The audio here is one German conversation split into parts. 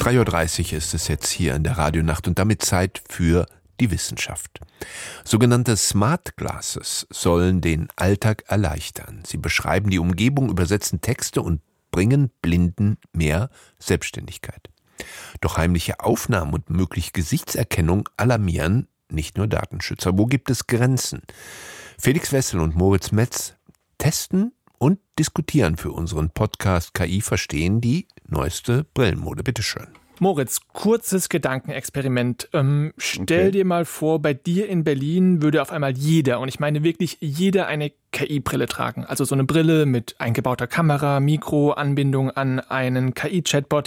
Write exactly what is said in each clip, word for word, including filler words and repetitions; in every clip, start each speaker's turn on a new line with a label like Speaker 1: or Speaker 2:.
Speaker 1: drei Uhr dreißig ist es jetzt hier in der Radionacht und damit Zeit für die Wissenschaft. Sogenannte Smart Glasses sollen den Alltag erleichtern. Sie beschreiben die Umgebung, übersetzen Texte und bringen Blinden mehr Selbstständigkeit. Doch heimliche Aufnahmen und mögliche Gesichtserkennung alarmieren nicht nur Datenschützer. Wo gibt es Grenzen? Felix Wessel und Moritz Metz testen und diskutieren für unseren Podcast K I verstehen die neueste Brillenmode. Bitteschön.
Speaker 2: Moritz, kurzes Gedankenexperiment. Ähm, stell okay. dir mal vor, bei dir in Berlin würde auf einmal jeder, und ich meine wirklich jeder, eine K I-Brille tragen. Also so eine Brille mit eingebauter Kamera, Mikro, Anbindung an einen K I-Chatbot.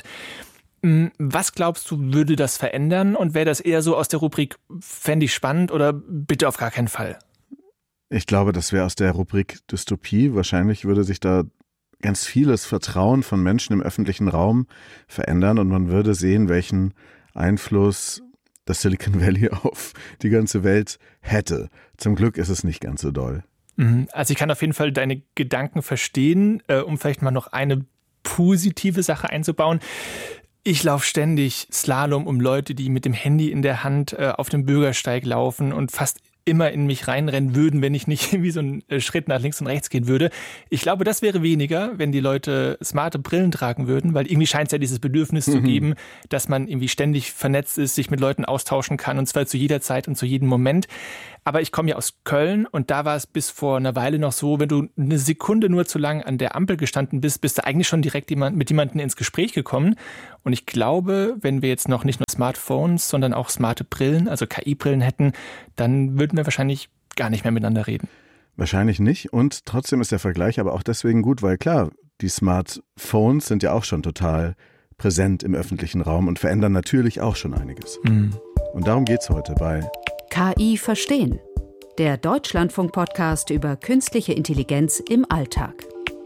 Speaker 2: Was glaubst du, würde das verändern? Und wäre das eher so aus der Rubrik, fände ich spannend oder bitte auf gar keinen Fall?
Speaker 3: Ich glaube, das wäre aus der Rubrik Dystopie. Wahrscheinlich würde sich da ganz vieles Vertrauen von Menschen im öffentlichen Raum verändern und man würde sehen, welchen Einfluss das Silicon Valley auf die ganze Welt hätte. Zum Glück ist es nicht ganz so doll.
Speaker 2: Also ich kann auf jeden Fall deine Gedanken verstehen, um vielleicht mal noch eine positive Sache einzubauen. Ich laufe ständig Slalom um Leute, die mit dem Handy in der Hand auf dem Bürgersteig laufen und fast immer in mich reinrennen würden, wenn ich nicht irgendwie so einen Schritt nach links und rechts gehen würde. Ich glaube, das wäre weniger, wenn die Leute smarte Brillen tragen würden, weil irgendwie scheint es ja dieses Bedürfnis mhm. zu geben, dass man irgendwie ständig vernetzt ist, sich mit Leuten austauschen kann und zwar zu jeder Zeit und zu jedem Moment. Aber ich komme ja aus Köln und da war es bis vor einer Weile noch so, wenn du eine Sekunde nur zu lang an der Ampel gestanden bist, bist du eigentlich schon direkt jemand, mit jemandem ins Gespräch gekommen. Und ich glaube, wenn wir jetzt noch nicht nur Smartphones, sondern auch smarte Brillen, also K I-Brillen hätten, dann würden wir wahrscheinlich gar nicht mehr miteinander reden.
Speaker 3: Wahrscheinlich nicht und trotzdem ist der Vergleich aber auch deswegen gut, weil klar, die Smartphones sind ja auch schon total präsent im öffentlichen Raum und verändern natürlich auch schon einiges. Mhm. Und darum geht's heute bei
Speaker 4: K I verstehen, der Deutschlandfunk-Podcast über künstliche Intelligenz im Alltag.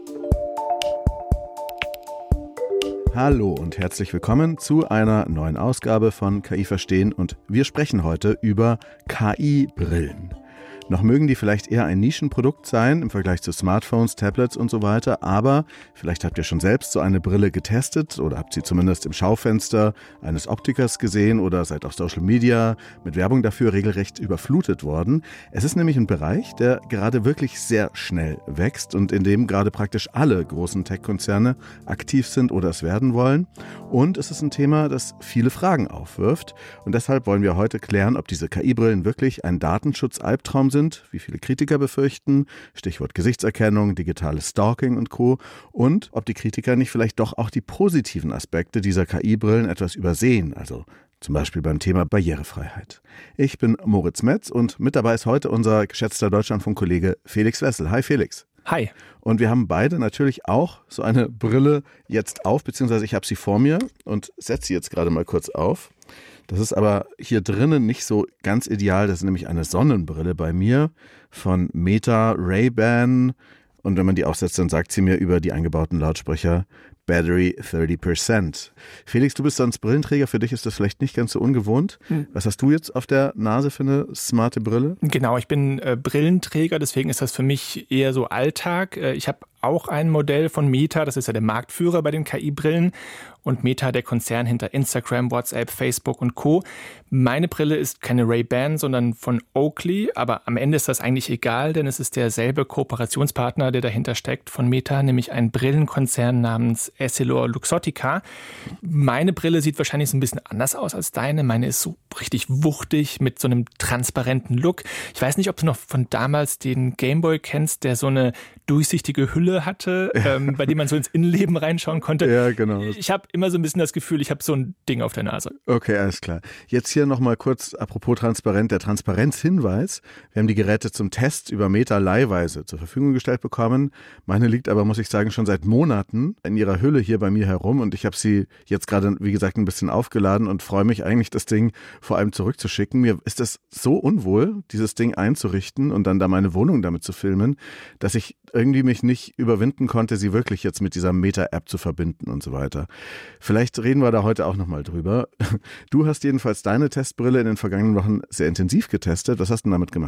Speaker 3: Hallo und herzlich willkommen zu einer neuen Ausgabe von K I verstehen und wir sprechen heute über K I-Brillen. Noch mögen die vielleicht eher ein Nischenprodukt sein im Vergleich zu Smartphones, Tablets und so weiter, aber vielleicht habt ihr schon selbst so eine Brille getestet oder habt sie zumindest im Schaufenster eines Optikers gesehen oder seid auf Social Media mit Werbung dafür regelrecht überflutet worden. Es ist nämlich ein Bereich, der gerade wirklich sehr schnell wächst und in dem gerade praktisch alle großen Tech-Konzerne aktiv sind oder es werden wollen. Und es ist ein Thema, das viele Fragen aufwirft und deshalb wollen wir heute klären, ob diese K I-Brillen wirklich ein Datenschutz-Albtraum sind, wie viele Kritiker befürchten, Stichwort Gesichtserkennung, digitales Stalking und Co. Und ob die Kritiker nicht vielleicht doch auch die positiven Aspekte dieser K I-Brillen etwas übersehen, also zum Beispiel beim Thema Barrierefreiheit. Ich bin Moritz Metz und mit dabei ist heute unser geschätzter Deutschlandfunk-Kollege Felix Wessel. Hi Felix.
Speaker 2: Hi.
Speaker 3: Und wir haben beide natürlich auch so eine Brille jetzt auf, beziehungsweise ich habe sie vor mir und setze sie jetzt gerade mal kurz auf. Das ist aber hier drinnen nicht so ganz ideal. Das ist nämlich eine Sonnenbrille bei mir von Meta Ray-Ban. Und wenn man die aufsetzt, dann sagt sie mir über die eingebauten Lautsprecher Battery dreißig Prozent. Felix, du bist sonst Brillenträger. Für dich ist das vielleicht nicht ganz so ungewohnt. Hm. Was hast du jetzt auf der Nase für eine smarte Brille?
Speaker 2: Genau, ich bin äh, Brillenträger. Deswegen ist das für mich eher so Alltag. Äh, ich habe auch ein Modell von Meta. Das ist ja der Marktführer bei den K I-Brillen. Und Meta, der Konzern hinter Instagram, WhatsApp, Facebook und Co. Meine Brille ist keine Ray-Ban, sondern von Oakley. Aber am Ende ist das eigentlich egal, denn es ist derselbe Kooperationspartner, der dahinter steckt von Meta, nämlich ein Brillenkonzern namens EssilorLuxottica. Meine Brille sieht wahrscheinlich so ein bisschen anders aus als deine. Meine ist so richtig wuchtig mit so einem transparenten Look. Ich weiß nicht, ob du noch von damals den Gameboy kennst, der so eine durchsichtige Hülle hatte, ähm, bei dem man so ins Innenleben reinschauen konnte.
Speaker 3: Ja, genau.
Speaker 2: Ich habe immer so ein bisschen das Gefühl, ich habe so ein Ding auf der Nase.
Speaker 3: Okay, alles klar. Jetzt hier nochmal kurz, apropos transparent, der Transparenzhinweis. Wir haben die Geräte zum Test über Meta leihweise zur Verfügung gestellt bekommen. Meine liegt aber, muss ich sagen, schon seit Monaten in ihrer Hülle hier bei mir herum und ich habe sie jetzt gerade, wie gesagt, ein bisschen aufgeladen und freue mich eigentlich, das Ding vor allem zurückzuschicken. Mir ist es so unwohl, dieses Ding einzurichten und dann da meine Wohnung damit zu filmen, dass ich irgendwie mich nicht überwinden konnte, sie wirklich jetzt mit dieser Meta-App zu verbinden und so weiter. Vielleicht reden wir da heute auch nochmal drüber. Du hast jedenfalls deine Testbrille in den vergangenen Wochen sehr intensiv getestet. Was hast du denn damit gemacht?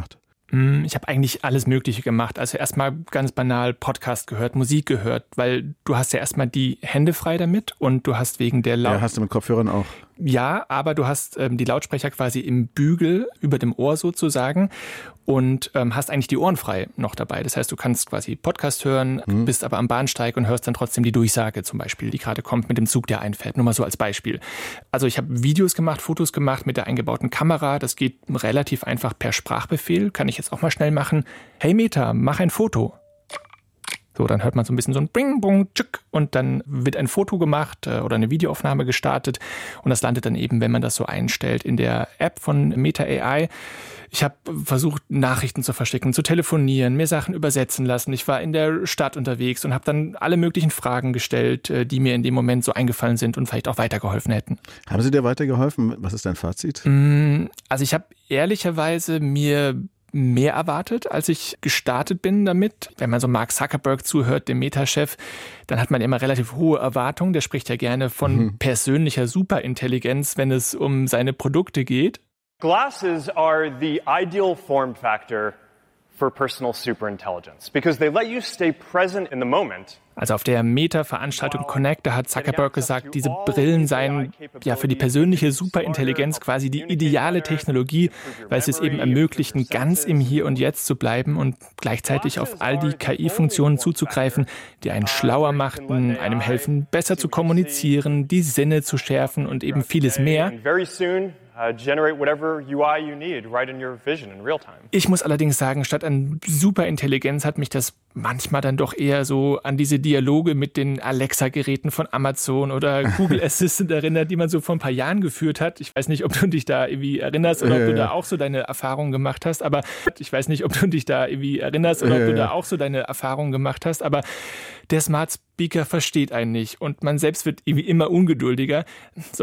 Speaker 2: Ich habe eigentlich alles Mögliche gemacht. Also erstmal ganz banal Podcast gehört, Musik gehört, weil du hast ja erstmal die Hände frei damit und du hast wegen der Laut...
Speaker 3: Ja, hast du mit Kopfhörern auch?
Speaker 2: Ja, aber du hast ähm, die Lautsprecher quasi im Bügel, über dem Ohr sozusagen und ähm, hast eigentlich die Ohren frei noch dabei. Das heißt, du kannst quasi Podcast hören, hm. bist aber am Bahnsteig und hörst dann trotzdem die Durchsage zum Beispiel, die gerade kommt mit dem Zug, der einfährt. Nur mal so als Beispiel. Also ich habe Videos gemacht, Fotos gemacht mit der eingebauten Kamera. Das geht relativ einfach per Sprachbefehl. Kann ich jetzt auch mal schnell machen. Hey Meta, mach ein Foto. So, dann hört man so ein bisschen so ein Bing, Bong, Tschück und dann wird ein Foto gemacht äh, oder eine Videoaufnahme gestartet und das landet dann eben, wenn man das so einstellt, in der App von Meta A I. Ich habe versucht, Nachrichten zu verschicken, zu telefonieren, mir Sachen übersetzen lassen. Ich war in der Stadt unterwegs und habe dann alle möglichen Fragen gestellt, äh, die mir in dem Moment so eingefallen sind und vielleicht auch weitergeholfen hätten.
Speaker 3: Haben Sie dir weitergeholfen? Was ist dein Fazit?
Speaker 2: Also ich habe ehrlicherweise mir mehr erwartet, als ich gestartet bin damit. Wenn man so Mark Zuckerberg zuhört, dem Meta-Chef, dann hat man immer relativ hohe Erwartungen. Der spricht ja gerne von mhm. persönlicher Superintelligenz, wenn es um seine Produkte geht.
Speaker 5: Glasses are the ideal form factor for personal superintelligence because they let you stay present in the moment.
Speaker 2: Also auf der Meta-Veranstaltung Connect, da hat Zuckerberg gesagt, diese Brillen seien ja für die persönliche Superintelligenz quasi die ideale Technologie, weil sie es eben ermöglichen, ganz im Hier und Jetzt zu bleiben und gleichzeitig auf all die K I-Funktionen zuzugreifen, die einen schlauer machten, einem helfen, besser zu kommunizieren, die Sinne zu schärfen und eben vieles mehr. Ich muss allerdings sagen, statt an Superintelligenz hat mich das manchmal dann doch eher so an diese Dialoge mit den Alexa-Geräten von Amazon oder Google Assistant erinnert, die man so vor ein paar Jahren geführt hat. Ich weiß nicht, ob du dich da irgendwie erinnerst oder ob du da auch so deine Erfahrungen gemacht hast, aber ich weiß nicht, ob du dich da irgendwie erinnerst oder ob du da auch so deine Erfahrungen gemacht hast, aber der Smart Speaker versteht einen nicht und man selbst wird irgendwie immer ungeduldiger. So